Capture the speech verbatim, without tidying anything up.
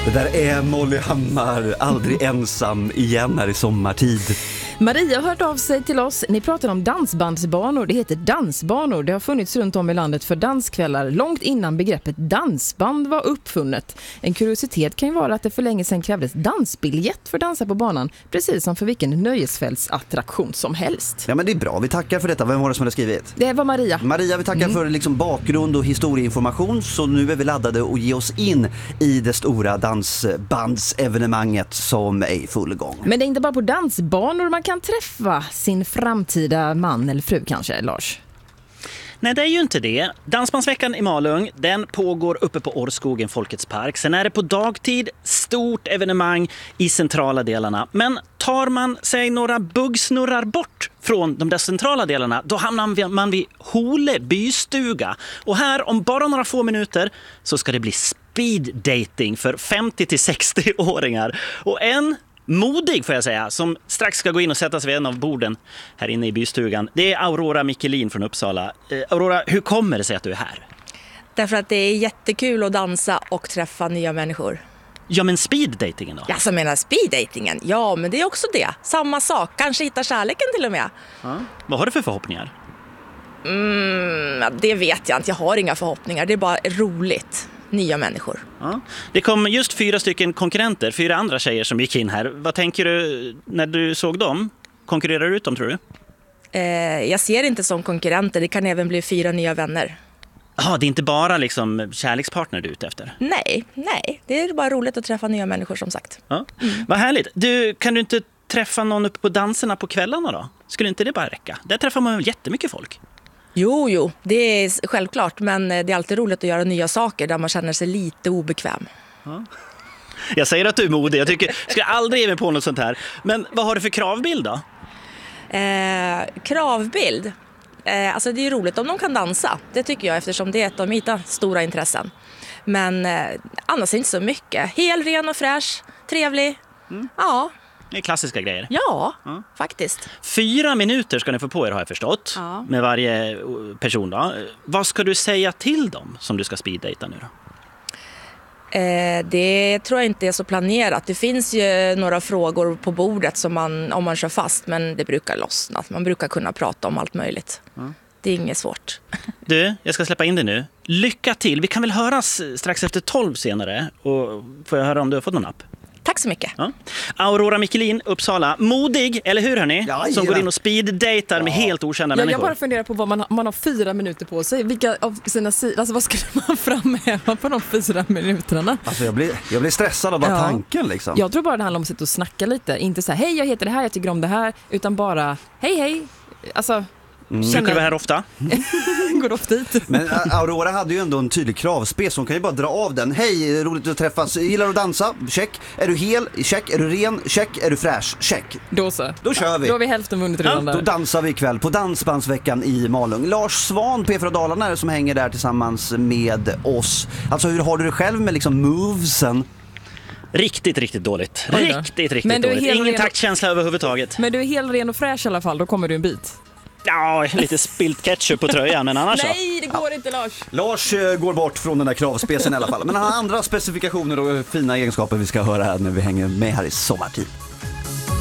Det där är Molly Hammar, aldrig ensam igen här i sommartid. Maria har hört av sig till oss. Ni pratar om dansbandsbanor. Det heter dansbanor. Det har funnits runt om i landet för danskvällar långt innan begreppet dansband var uppfunnet. En kuriositet kan ju vara att det för länge sedan krävdes dansbiljett för att dansa på banan, precis som för vilken nöjesfältsattraktion som helst. Ja, men det är bra. Vi tackar för detta. Vem var det som hade skrivit? Det var Maria. Maria, vi tackar mm. för liksom bakgrund och historieinformation. Så nu är vi laddade och ge oss in i det stora dansbandsevenemanget som är i full gång. Men det är inte bara på dansbanor man kan träffa sin framtida man eller fru kanske, Lars? Nej, det är ju inte det. Dansbandsveckan i Malung, den pågår uppe på Årskogen Folkets park. Sen är det på dagtid stort evenemang i centrala delarna. Men tar man sig några buggsnurrar bort från de där centrala delarna, då hamnar man vid Hole bystuga. Och här om bara några få minuter så ska det bli speed dating för femtio till sextio-åringar. Och en modig, får jag säga, som strax ska gå in och sätta sig vid en av borden här inne i bystugan. Det är Aurora Michelin från Uppsala. Eh, Aurora, hur kommer det sig att du är här? Därför att det är jättekul att dansa och träffa nya människor. Ja, men speeddatingen då? Jag som menar speeddatingen, ja, men det är också det. Samma sak, kanske hitta kärleken till och med. Ja. Vad har du för förhoppningar? Mm, det vet jag inte, jag har inga förhoppningar. Det är bara roligt. Nya människor. Ja. Det kom just fyra stycken konkurrenter, fyra andra tjejer som gick in här. Vad tänker du när du såg dem? Konkurrerar du ut dem, tror du? Eh, jag ser inte som konkurrenter, det kan även bli fyra nya vänner. Ja, det är inte bara liksom kärlekspartner du är ute efter? Nej, nej. Det är bara roligt att träffa nya människor som sagt. Ja. Mm. Vad härligt. Du, kan du inte träffa någon uppe på danserna på kvällarna då? Skulle inte det bara räcka? Där träffar man väl jättemycket folk. Jo, jo, det är självklart, men det är alltid roligt att göra nya saker där man känner sig lite obekväm. Ja. Jag säger att du är modig, jag tycker, jag ska aldrig ge mig på något sånt här. Men vad har du för kravbild då? Eh, kravbild? Eh, alltså det är roligt om de kan dansa, det tycker jag, eftersom det är ett av mina stora intressen. Men eh, annars inte så mycket. Hel, ren och fräsch, trevlig, mm. ja. Det är klassiska grejer. Ja, ja, faktiskt. Fyra minuter ska ni få på er, har jag förstått. Ja. Med varje person då. Vad ska du säga till dem som du ska speeddata nu då? Eh, det tror jag inte är så planerat. Det finns ju några frågor på bordet som man, om man kör fast, men det brukar lossna. Man brukar kunna prata om allt möjligt. Ja. Det är inget svårt. Du, jag ska släppa in dig nu. Lycka till. Vi kan väl höras strax efter tolv senare. Och får jag höra om du har fått någon app? Tack så mycket. Ja. Aurora Michelin, Uppsala. Modig, eller hur hörni? Ja, som går in och speeddatar ja. med helt okända ja, människor. Jag bara funderar på vad man har, man har fyra minuter på sig. Vilka av sina sidor, alltså vad ska man framhäva på de fyra minuterna? Alltså jag blir, jag blir stressad av bara ja. tanken liksom. Jag tror bara det handlar om att sitta och snacka lite. Inte så här, hej jag heter det här, jag tycker om det här. Utan bara, hej hej. Alltså... Mm. Brukar du vara här ofta? Går ofta hit. Men Aurora hade ju ändå en tydlig kravspec. Hon kan ju bara dra av den. Hej, roligt att träffas. Gillar att dansa? Check. Är du hel? Check. Är du ren? Check. Är du fräsch? Check. Då så. Då kör vi. Då har vi hälften vunnit redan ja, där. Då dansar vi ikväll på Dansbandsveckan i Malung. Lars Svan, P fyra Dalarna, är det som hänger där tillsammans med oss. Alltså hur har du det själv med liksom movesen? Riktigt, riktigt dåligt. Riktigt, riktigt men du är dåligt. Ingen taktkänsla överhuvudtaget. Men du är helt ren och fräsch i alla fall. Då kommer du en bit. Ja, lite spilt ketchup på tröjan, men annars så. Nej, det går ja. inte, Lars. Lars uh, går bort från den där kravspecen i alla fall. Men han har andra specifikationer och fina egenskaper vi ska höra här när vi hänger med här i sommartid.